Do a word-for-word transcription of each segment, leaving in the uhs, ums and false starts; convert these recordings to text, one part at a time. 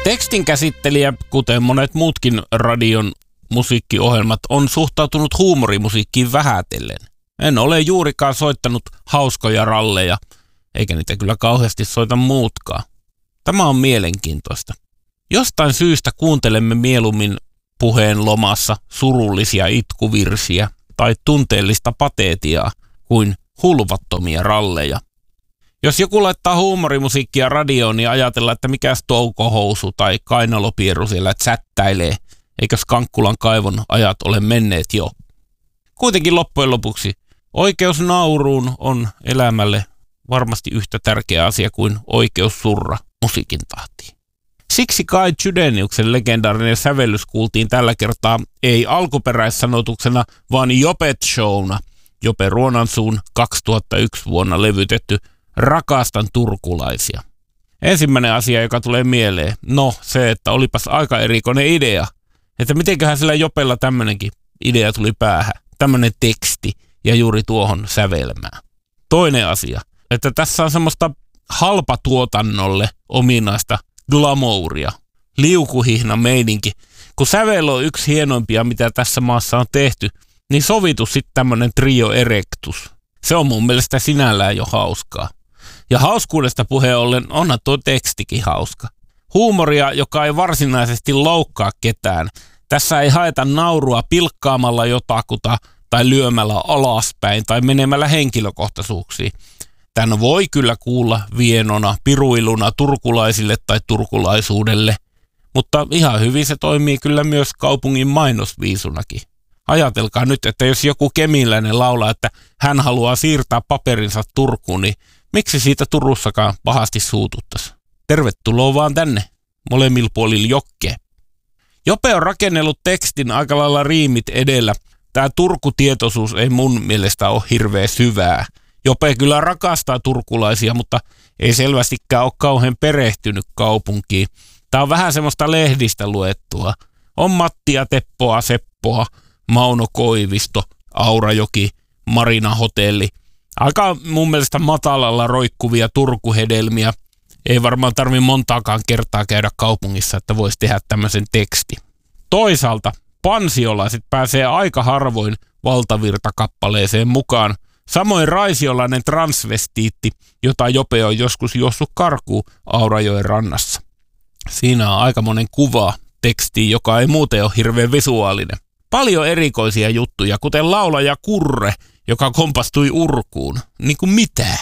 Tekstin käsittelijä, kuten monet muutkin radion musiikkiohjelmat, on suhtautunut huumorimusiikkiin vähätellen. En ole juurikaan soittanut hauskoja ralleja, eikä niitä kyllä kauheasti soita muutkaan. Tämä on mielenkiintoista. Jostain syystä kuuntelemme mieluummin puheen lomassa surullisia itkuvirsiä tai tunteellista pateetiaa kuin hulvattomia ralleja. Jos joku laittaa huumorimusiikkia radioon, niin ajatellaan, että mikäs toukohousu tai kainalopieru siellä chattailee, eikä Skankkulan kaivon ajat ole menneet jo. Kuitenkin loppujen lopuksi oikeus nauruun on elämälle varmasti yhtä tärkeä asia kuin oikeus surra musiikin tahtiin. Siksi Kai Chydeniuksen legendaarinen sävellys kuultiin tällä kertaa ei alkuperäissanotuksena, vaan Jopet Showna, Jope Ruonansuun kaksituhattayksi vuonna levytetty Rakastan turkulaisia. Ensimmäinen asia, joka tulee mieleen, no se, että olipas aika erikoinen idea, että mitenköhän sillä Jopella tämmönenkin idea tuli päähän, tämmönen teksti ja juuri tuohon sävelmään. Toinen asia, että tässä on semmoista halpatuotannolle ominaista glamouria, liukuhihna meininki. Kun sävel on yksi hienoimpia, mitä tässä maassa on tehty, niin sovitu sitten tämmönen trio erectus. Se on mun mielestä sinällään jo hauskaa. Ja hauskuudesta puheen ollen onhan tuo tekstikin hauska. Huumoria, joka ei varsinaisesti loukkaa ketään. Tässä ei haeta naurua pilkkaamalla jotakuta tai lyömällä alaspäin tai menemällä henkilökohtaisuuksiin. Tän voi kyllä kuulla vienona, piruiluna turkulaisille tai turkulaisuudelle, mutta ihan hyvin se toimii kyllä myös kaupungin mainosviisunakin. Ajatelkaa nyt, että jos joku kemiläinen laulaa, että hän haluaa siirtää paperinsa Turkuun, niin miksi siitä Turussakaan pahasti suututtaisi? Tervetuloa vaan tänne, molemmilla puolilla jokkeen. Jope on rakennellut tekstin aika lailla riimit edellä. Tämä Turku-tietoisuus ei mun mielestä ole hirveän syvää. Jope kyllä rakastaa turkulaisia, mutta ei selvästikään ole kauhean perehtynyt kaupunkiin. Tämä on vähän semmoista lehdistä luettua. On Mattia, Teppoa, Seppoa, Mauno Koivisto, Aurajoki, Marina Hotelli. Aika mun mielestä matalalla roikkuvia turkuhedelmiä. Ei varmaan tarvitse montaakaan kertaa käydä kaupungissa, että voisi tehdä tämmöisen teksti. Toisaalta pansiolaiset pääsee aika harvoin valtavirtakappaleeseen mukaan. Samoin raisiolainen transvestiitti, jota Jope on joskus juossut karkuun Aurajoen rannassa. Siinä on aikamoinen kuva tekstiin, joka ei muuten ole hirveän visuaalinen. Paljon erikoisia juttuja, kuten laulaja Kurre, joka kompastui urkuun. Niin kuin mitä?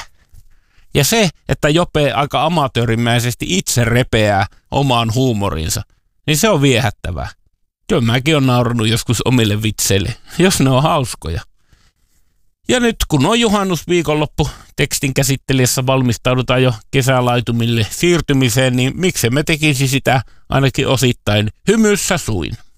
Ja se, että Jope aika amatöörimäisesti itse repeää omaan huumorinsa, niin se on viehättävää. Kyllä mäkin olen naurannut joskus omille vitseille, jos ne on hauskoja. Ja nyt kun on juhannusviikonloppu, tekstin käsittelijässä valmistaudutaan jo kesälaitumille siirtymiseen, niin miksi me tekisi sitä ainakin osittain hymyssä suin.